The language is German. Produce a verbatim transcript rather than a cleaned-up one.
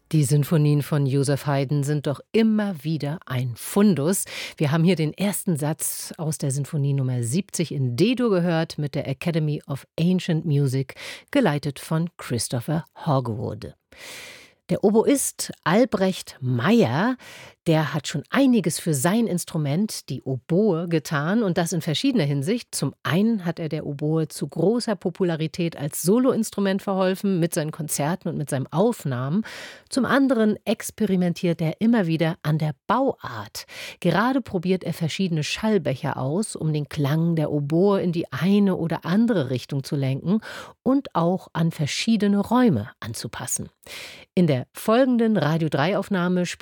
Die Sinfonien von Joseph Haydn sind doch immer wieder ein Fundus. Wir haben hier den ersten Satz aus der Sinfonie Nummer siebzig in D-Dur gehört mit der Academy of Ancient Music, geleitet von Christopher Hogwood. Der Oboist Albrecht Meyer, der hat schon einiges für sein Instrument, die Oboe, getan und das in verschiedener Hinsicht. Zum einen hat er der Oboe zu großer Popularität als Soloinstrument verholfen, mit seinen Konzerten und mit seinen Aufnahmen. Zum anderen experimentiert er immer wieder an der Bauart. Gerade probiert er verschiedene Schallbecher aus, um den Klang der Oboe in die eine oder andere Richtung zu lenken und auch an verschiedene Räume anzupassen. In der folgenden Radio drei Aufnahme